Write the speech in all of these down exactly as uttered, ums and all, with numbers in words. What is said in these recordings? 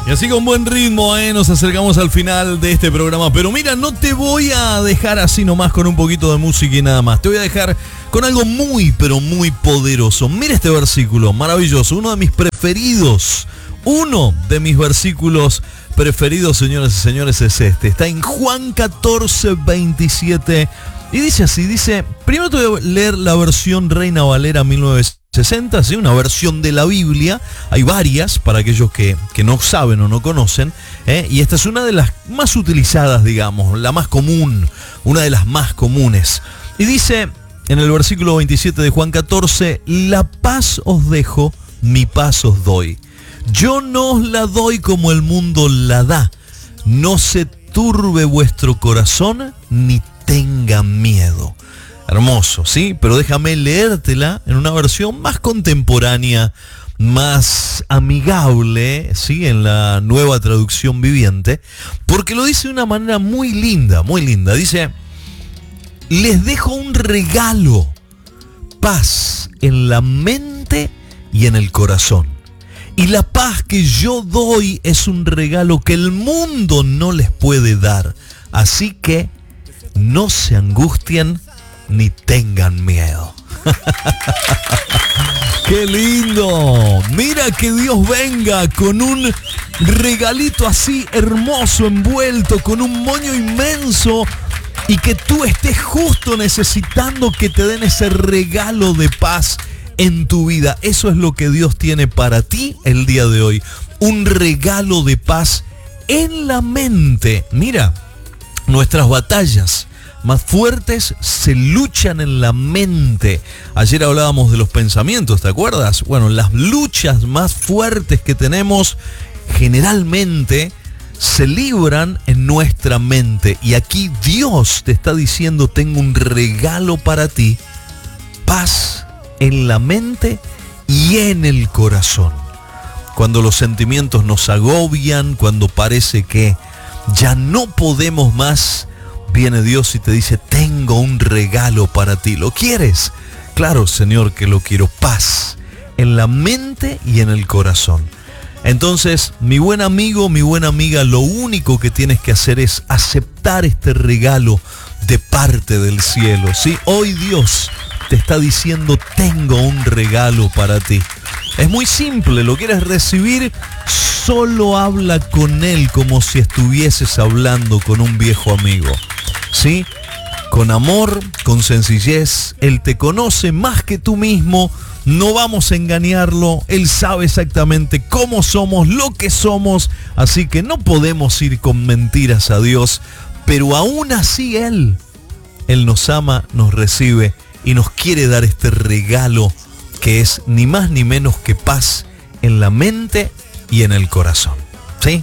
Y así con buen ritmo, ¿eh? Nos acercamos al final de este programa. Pero mira, no te voy a dejar así nomás con un poquito de música y nada más. Te voy a dejar con algo muy, pero muy poderoso. Mira este versículo, maravilloso, uno de mis preferidos. Uno de mis versículos preferidos, señoras y señores, es este. Está en Juan catorce, veintisiete. Y dice así, dice, primero te voy a leer la versión Reina Valera mil novecientos sesenta, ¿sí? Una versión de la Biblia. Hay varias para aquellos que, que no saben o no conocen, ¿eh? Y esta es una de las más utilizadas, digamos, la más común, una de las más comunes. Y dice en el versículo veintisiete de Juan catorce, la paz os dejo, mi paz os doy. Yo no os la doy como el mundo la da. No se turbe vuestro corazón ni tengan miedo. Hermoso, ¿sí? Pero déjame leértela en una versión más contemporánea, más amigable, ¿sí? En la Nueva Traducción Viviente, porque lo dice de una manera muy linda, muy linda. Dice, les dejo un regalo, paz en la mente y en el corazón. Y la paz que yo doy es un regalo que el mundo no les puede dar. Así que no se angustien ni tengan miedo. ¡Qué lindo! Mira que Dios venga con un regalito así hermoso, envuelto, con un moño inmenso, y que tú estés justo necesitando que te den ese regalo de paz en tu vida. Eso es lo que Dios tiene para ti el día de hoy. Un regalo de paz en la mente. Mira, nuestras batallas más fuertes se luchan en la mente. Ayer hablábamos de los pensamientos, ¿te acuerdas? Bueno, las luchas más fuertes que tenemos generalmente se libran en nuestra mente. Y aquí Dios te está diciendo, tengo un regalo para ti, paz en la mente y en el corazón. Cuando los sentimientos nos agobian, cuando parece que ya no podemos más, viene Dios y te dice, tengo un regalo para ti. ¿Lo quieres? Claro, Señor, que lo quiero. Paz en la mente y en el corazón. Entonces, mi buen amigo, mi buena amiga, lo único que tienes que hacer es aceptar este regalo de parte del cielo, ¿sí? Hoy Dios te está diciendo, tengo un regalo para ti. Es muy simple, ¿lo quieres recibir? Solo habla con Él como si estuvieses hablando con un viejo amigo, ¿sí? Con amor, con sencillez. Él te conoce más que tú mismo. No vamos a engañarlo. Él sabe exactamente cómo somos, lo que somos. Así que no podemos ir con mentiras a Dios. Pero aún así Él, Él nos ama, nos recibe y nos quiere dar este regalo que es ni más ni menos que paz en la mente y en el corazón, ¿sí?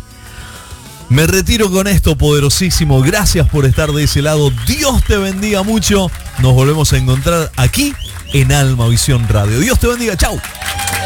Me retiro con esto, poderosísimo. Gracias por estar de ese lado. Dios te bendiga mucho. Nos volvemos a encontrar aquí en Alma Visión Radio. Dios te bendiga. Chau.